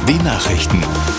Die Nachrichten.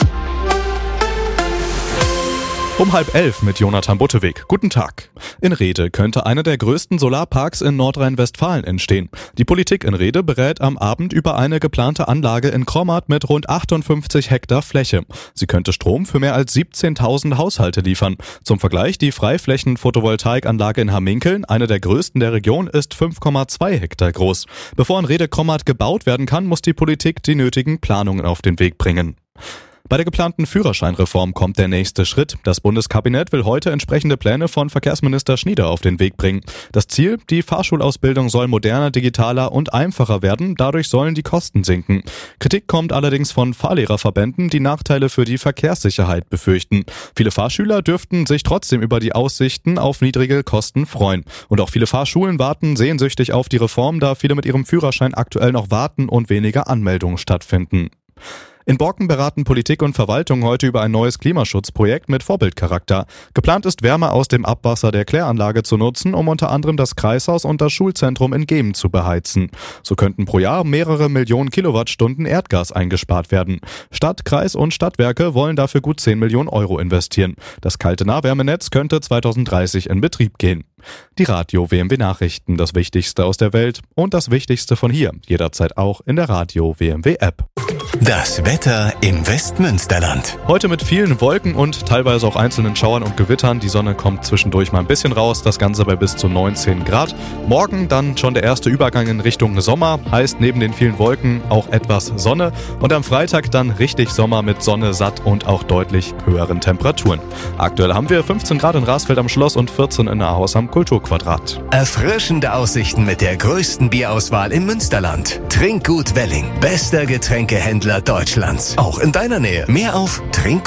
Um 10:30 mit Jonathan Butteweg. Guten Tag. In Rhede könnte einer der größten Solarparks in Nordrhein-Westfalen entstehen. Die Politik in Rhede berät am Abend über eine geplante Anlage in Krommat mit rund 58 Hektar Fläche. Sie könnte Strom für mehr als 17.000 Haushalte liefern. Zum Vergleich, die Freiflächen-Photovoltaikanlage in Hamminkeln, eine der größten der Region, ist 5,2 Hektar groß. Bevor in Rhede-Krommat gebaut werden kann, muss die Politik die nötigen Planungen auf den Weg bringen. Bei der geplanten Führerscheinreform kommt der nächste Schritt. Das Bundeskabinett will heute entsprechende Pläne von Verkehrsminister Schnieder auf den Weg bringen. Das Ziel: die Fahrschulausbildung soll moderner, digitaler und einfacher werden. Dadurch sollen die Kosten sinken. Kritik kommt allerdings von Fahrlehrerverbänden, die Nachteile für die Verkehrssicherheit befürchten. Viele Fahrschüler dürften sich trotzdem über die Aussichten auf niedrige Kosten freuen. Und auch viele Fahrschulen warten sehnsüchtig auf die Reform, da viele mit ihrem Führerschein aktuell noch warten und weniger Anmeldungen stattfinden. In Borken beraten Politik und Verwaltung heute über ein neues Klimaschutzprojekt mit Vorbildcharakter. Geplant ist, Wärme aus dem Abwasser der Kläranlage zu nutzen, um unter anderem das Kreishaus und das Schulzentrum in Gemen zu beheizen. So könnten pro Jahr mehrere Millionen Kilowattstunden Erdgas eingespart werden. Stadt, Kreis und Stadtwerke wollen dafür gut 10 Millionen Euro investieren. Das kalte Nahwärmenetz könnte 2030 in Betrieb gehen. Die Radio WMW Nachrichten, das Wichtigste aus der Welt und das Wichtigste von hier, jederzeit auch in der Radio WMW App. Das Wetter im Westmünsterland. Heute mit vielen Wolken und teilweise auch einzelnen Schauern und Gewittern. Die Sonne kommt zwischendurch mal ein bisschen raus, das Ganze bei bis zu 19 Grad. Morgen dann schon der erste Übergang in Richtung Sommer, heißt neben den vielen Wolken auch etwas Sonne. Und am Freitag dann richtig Sommer mit Sonne, satt und auch deutlich höheren Temperaturen. Aktuell haben wir 15 Grad in Rasfeld am Schloss und 14 in Ahaus am Kulturquadrat. Erfrischende Aussichten mit der größten Bierauswahl im Münsterland. Trinkgut Welling, bester Getränkehändler Deutschlands. Auch in deiner Nähe. Mehr auf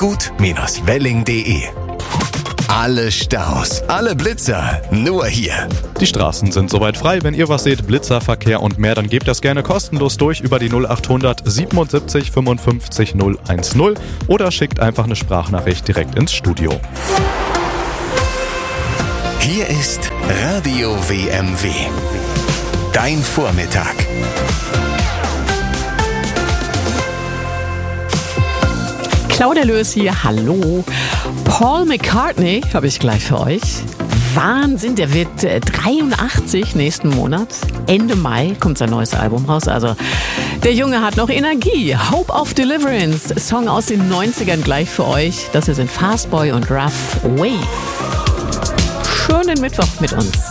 trinkgut-welling.de. Alle Staus, alle Blitzer, nur hier. Die Straßen sind soweit frei. Wenn ihr was seht, Blitzerverkehr und mehr, dann gebt das gerne kostenlos durch über die 0800 77 55 010 oder schickt einfach eine Sprachnachricht direkt ins Studio. Hier ist Radio WMW. Dein Vormittag. Claudia Lös hier, hallo. Paul McCartney habe ich gleich für euch. Wahnsinn, der wird 83 nächsten Monat. Ende Mai kommt sein neues Album raus. Also der Junge hat noch Energie. Hope of Deliverance, Song aus den 90ern gleich für euch. Das hier sind Fastboy und Rough Wave. Schönen Mittwoch mit uns.